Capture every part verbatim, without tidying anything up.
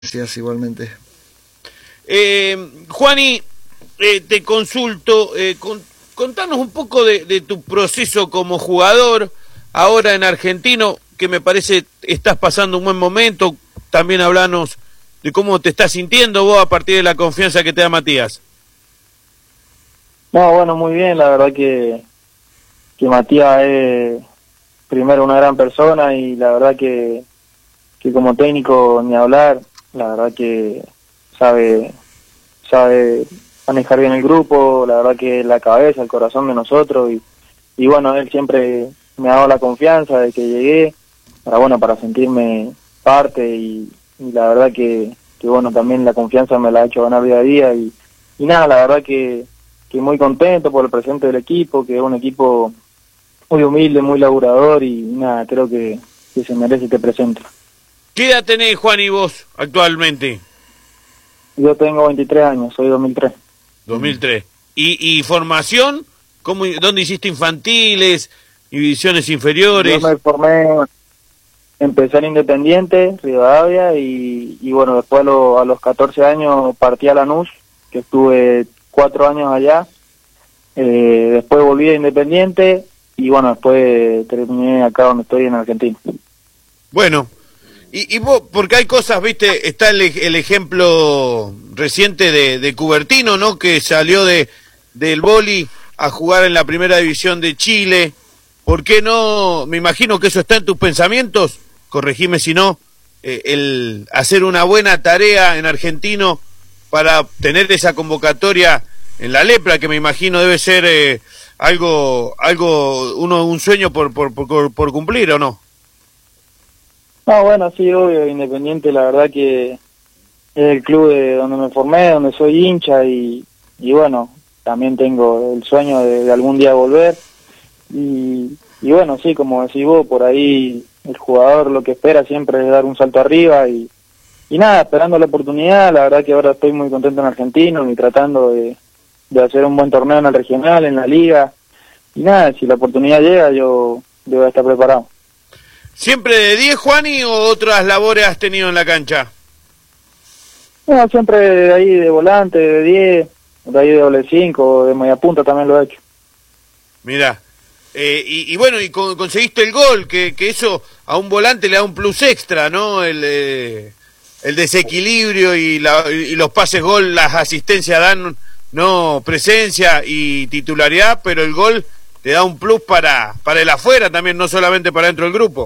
Gracias, igualmente. Eh, Juani, eh, te consulto, eh, con, contanos un poco de, de tu proceso como jugador ahora en Argentino, que me parece estás pasando un buen momento. También hablanos de cómo te estás sintiendo vos a partir de la confianza que te da Matías. No, bueno, muy bien, la verdad que, que Matías es primero una gran persona y la verdad que, que como técnico ni hablar, la verdad que sabe sabe manejar bien el grupo, la verdad que la cabeza, el corazón de nosotros y, y bueno, él siempre me ha dado la confianza de que llegué para bueno para sentirme parte y, y la verdad que, que bueno también la confianza me la ha hecho ganar día a día y, y nada, la verdad que, que muy contento por el presente del equipo, que es un equipo muy humilde, muy laburador y nada, creo que, que se merece este presente. ¿Qué edad tenés, Juan, y vos actualmente? Yo tengo veintitrés años, soy dos mil tres. dos mil tres. ¿Y, y formación? ¿Cómo, ¿Dónde hiciste infantiles, divisiones inferiores? Yo me formé, empecé en Independiente, Rivadavia, y, y bueno, después a, lo, a los catorce años partí a Lanús, que estuve cuatro años allá. Eh, después volví a Independiente, y bueno, después terminé acá donde estoy en Argentina. Bueno, y, y vos, porque hay cosas, viste, está el, el ejemplo reciente de, de Cubertino, ¿no? Que salió de del vóley a jugar en la primera división de Chile. ¿Por qué no? Me imagino que eso está en tus pensamientos, corregime si no, eh, el hacer una buena tarea en Argentino para tener esa convocatoria en la Lepra, que me imagino debe ser eh, algo, algo, uno un sueño por, por, por, por cumplir, ¿o no? No, bueno, sí, obvio, Independiente, la verdad que es el club de donde me formé, donde soy hincha y, y bueno, también tengo el sueño de, de algún día volver y, y bueno, sí, como decís vos, por ahí el jugador lo que espera siempre es dar un salto arriba y, y nada, esperando la oportunidad, la verdad que ahora estoy muy contento en Argentino y tratando de, de hacer un buen torneo en el regional, en la liga y nada, si la oportunidad llega yo, yo voy a estar preparado. ¿Siempre de diez, Juani, o otras labores has tenido en la cancha? No, siempre de ahí de volante, de diez, de ahí de doble cinco, de media punta también lo he hecho. Mirá, eh, y, y bueno, y con, conseguiste el gol, que, que eso a un volante le da un plus extra, ¿no? El, eh, el desequilibrio y, la, y los pases gol, las asistencias dan, no, presencia y titularidad, pero el gol te da un plus para, para el afuera también, no solamente para dentro del grupo.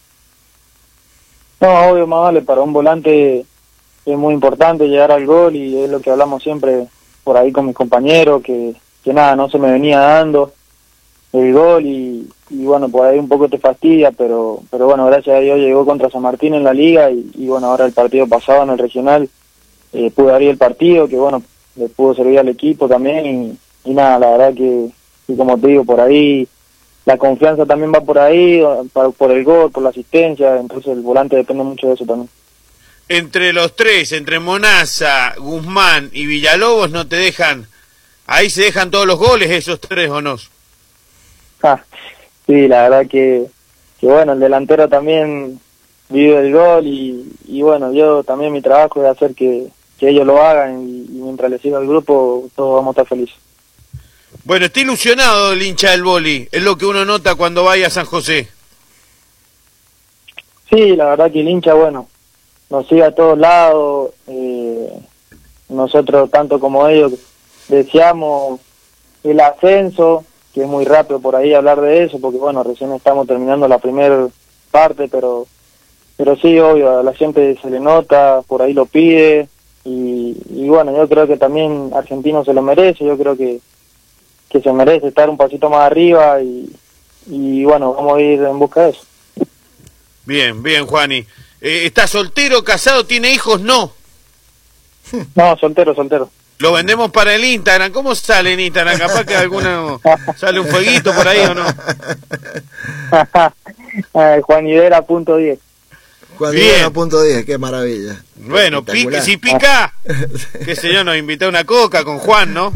No, obvio, más vale, para un volante es muy importante llegar al gol y es lo que hablamos siempre por ahí con mis compañeros, que, que nada, no se me venía dando el gol y, y bueno, por ahí un poco te fastidia, pero pero bueno, gracias a Dios llegó contra San Martín en la liga y, y bueno, ahora el partido pasado en el regional eh, pude abrir el partido, que bueno, le pudo servir al equipo también y, y nada, la verdad que, que como te digo, por ahí la confianza también va por ahí, por, por el gol, por la asistencia, entonces el volante depende mucho de eso también. Entre los tres, entre Monaza, Guzmán y Villalobos, no te dejan, ahí se dejan todos los goles esos tres, ¿o no? Ah, sí, la verdad que, que bueno, el delantero también vive el gol y, y bueno, yo también mi trabajo es hacer que, que ellos lo hagan y, y mientras les siga el grupo todos vamos a estar felices. Bueno, está ilusionado el hincha del boli, es lo que uno nota cuando vaya a San José. Sí, la verdad que el hincha, bueno, nos sigue a todos lados, eh, nosotros tanto como ellos deseamos el ascenso, que es muy rápido por ahí hablar de eso, porque bueno, recién estamos terminando la primera parte, pero pero sí, obvio, a la gente se le nota, por ahí lo pide, y, y bueno, yo creo que también Argentino se lo merece, yo creo que que se merece estar un pasito más arriba y, y bueno, vamos a ir en busca de eso. Bien, bien, Juani. Eh, ¿Está soltero, casado, tiene hijos? No. No, soltero, soltero. Lo vendemos para el Instagram. ¿Cómo sale en Instagram? Capaz que alguna sale un fueguito por ahí, ¿o no? Juanidera punto diez. Juanidera punto diez, qué maravilla. Bueno, pique, si pica, qué sé yo, nos invita una coca con Juan, ¿no?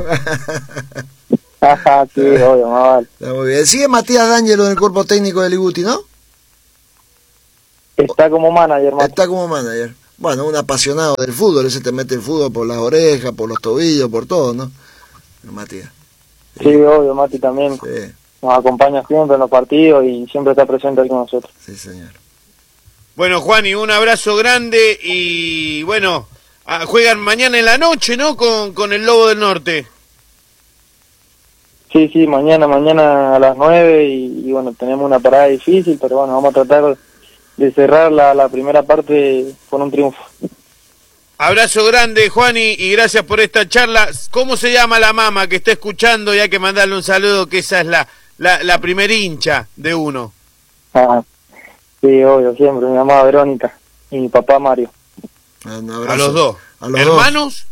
Sí, obvio, más vale. Está muy bien. Sigue Matías D'Angelo en el cuerpo técnico del Iguti, ¿no? Está como manager, Mati. Está como manager. bueno, un apasionado del fútbol, ese te mete el fútbol por las orejas, por los tobillos, por todo, ¿no? Matías. Sí, obvio, Mati también Sí, nos acompaña siempre en los partidos y siempre está presente ahí con nosotros. sí, señor. Bueno, Juani, un abrazo grande y bueno, ah, juegan mañana en la noche, ¿no? Con, con el Lobo del Norte. Sí, sí, mañana, mañana a las nueve y, y bueno, tenemos una parada difícil, pero bueno, vamos a tratar de cerrar la, la primera parte con un triunfo. Abrazo grande, Juani, y gracias por esta charla. ¿Cómo se llama la mamá que está escuchando? Y hay que mandarle un saludo, que esa es la, la, la primer hincha de uno. Ah, sí, obvio, siempre. Mi mamá Verónica y mi papá Mario. Un A abrazo. los dos. A los ¿Hermanos?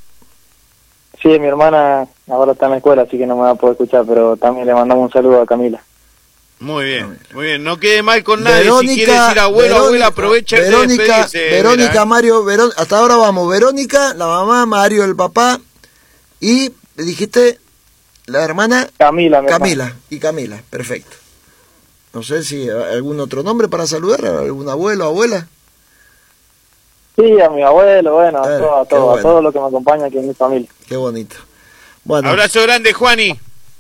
Sí, mi hermana ahora está en la escuela, así que no me va a poder escuchar, pero también le mandamos un saludo a Camila. Muy bien, muy bien. No quede mal con nadie. Verónica, Si quiere decir abuelo, Verónica, abuela, aprovecha de Verónica, despedirse. Verónica, Mira, ¿eh? Mario, Verón- hasta ahora vamos. Verónica, la mamá, Mario, el papá, y dijiste la hermana Camila, mi Camila, hermana. y Camila, perfecto. No sé si algún otro nombre para saludar, algún abuelo, abuela. Sí, a mi abuelo, bueno, a Eh, todo, a qué todo, bueno. a todo lo que me acompaña aquí en mi familia. Qué bonito. Bueno, Abrazo grande, Juani.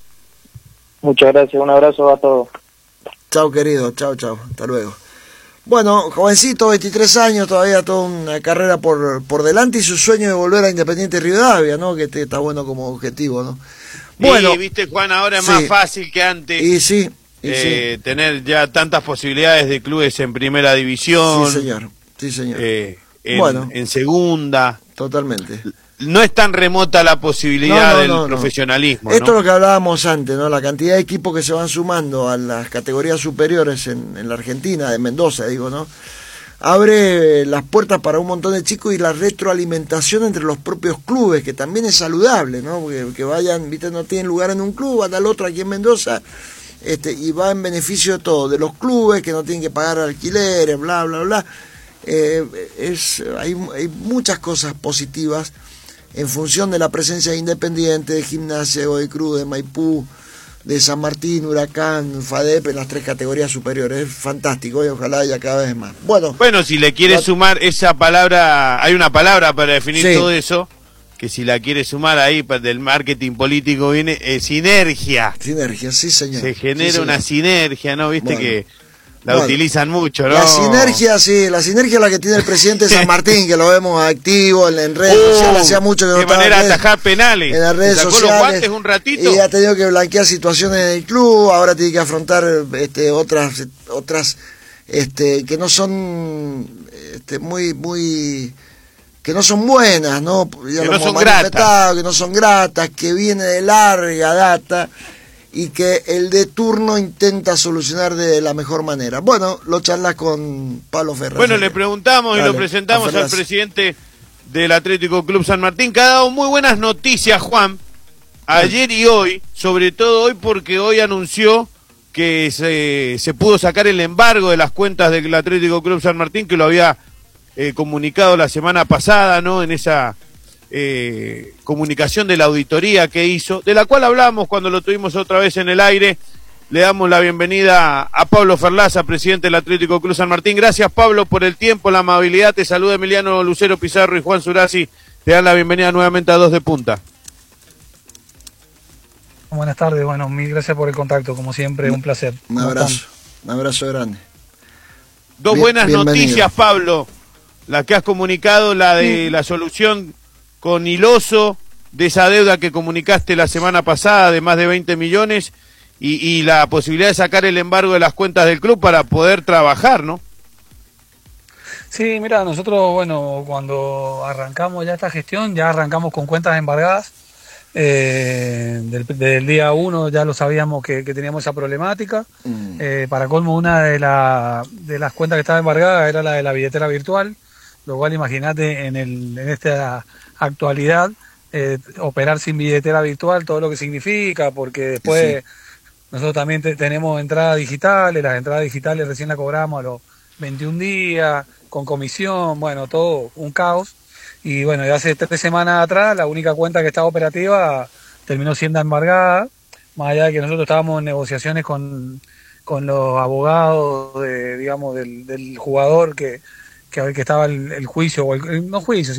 Muchas gracias, un abrazo a todos. chao querido, chao, chao, hasta luego. Bueno, jovencito, veintitrés años, todavía toda una carrera por, por delante y su sueño de volver a Independiente Rivadavia, ¿no? Que te, está bueno como objetivo, ¿no? Bueno, Y viste, Juan, ahora es sí. más fácil que antes. y sí, y eh, tener ya tantas posibilidades de clubes en primera sí, división, sí señor, sí señor, eh, en, Bueno. en segunda. totalmente. No es tan remota la posibilidad No, no, del no, no. profesionalismo. Esto ¿no? es lo que hablábamos antes, ¿no? La cantidad de equipos que se van sumando a las categorías superiores en, en la Argentina, de Mendoza, digo, ¿no? Abre las puertas para un montón de chicos y la retroalimentación entre los propios clubes, que también es saludable, ¿no? Porque que vayan, viste, no tienen lugar en un club, van al otro aquí en Mendoza, este, y va en beneficio de todo, de los clubes que no tienen que pagar alquileres, bla, bla, bla. Eh, es, hay, hay muchas cosas positivas en función de la presencia de Independiente, de Gimnasia, de Godoy Cruz, de Maipú, de San Martín, Huracán, FADEP en las tres categorías superiores. Es fantástico y ojalá haya cada vez más. Bueno, Bueno, si le quiere La- sumar esa palabra, hay una palabra para definir Sí. todo eso, que si la quiere sumar ahí pa- del marketing político viene eh, sinergia. sinergia, sí señor. Se genera Sí, señor. una sinergia, ¿no? Viste Bueno. que la Bueno. utilizan mucho, ¿no? La sinergia, sí, la sinergia es la que tiene el presidente de San Martín, que lo vemos activo en, en redes Uh, sociales, hacía mucho que no qué estaba manera en de redes- atajar penales. en las redes Se sacó sociales. los guantes un ratito. Y ha tenido que blanquear situaciones del club, ahora tiene que afrontar este, otras, otras este, que no son este, muy, muy, que no son buenas, ¿no? Ya Que lo no hemos son gratas. manifestado, que no son gratas, que viene de larga data y que el de turno intenta solucionar de la mejor manera. Bueno, lo charlas con Pablo Ferraz. Bueno, le preguntamos y Dale, lo presentamos a al Ferraz. presidente del Atlético Club San Martín, que ha dado muy buenas noticias, Juan, ayer y hoy, sobre todo hoy porque hoy anunció que se, se pudo sacar el embargo de las cuentas del Atlético Club San Martín, que lo había eh, comunicado la semana pasada, ¿no? En esa eh, comunicación de la auditoría que hizo, de la cual hablamos cuando lo tuvimos otra vez en el aire. Le damos la bienvenida a Pablo Ferlaza, presidente del Atlético Club San Martín. Gracias, Pablo, por el tiempo, la amabilidad. Te saluda Emiliano Lucero Pizarro y Juan Surasi. Te dan la bienvenida nuevamente a Dos de Punta. Buenas tardes, bueno, mil gracias por el contacto, como siempre, un placer. Un ¿Cómo abrazo, están? un abrazo grande. Dos Bien- buenas bienvenido. noticias, Pablo. La que has comunicado, la de la solución con Iloso, de esa deuda que comunicaste la semana pasada de más de veinte millones, y, y la posibilidad de sacar el embargo de las cuentas del club para poder trabajar, ¿no? Sí, mira, nosotros, bueno, cuando arrancamos ya esta gestión, ya arrancamos con cuentas embargadas. Eh, del, del día uno ya lo sabíamos que, que teníamos esa problemática. Mm. Eh, para colmo, una de, la, de las cuentas que estaba embargada era la de la billetera virtual, lo cual imagínate en, el, en esta actualidad, eh, operar sin billetera virtual, todo lo que significa, porque después... Sí. Nosotros también te- tenemos entradas digitales, las entradas digitales recién las cobramos a los veintiún días, con comisión, bueno, todo un caos. Y bueno, ya hace tres semanas atrás la única cuenta que estaba operativa terminó siendo embargada, más allá de que nosotros estábamos en negociaciones con, con los abogados de, digamos, del, del jugador que, que, que estaba el, el juicio, o el, no juicio,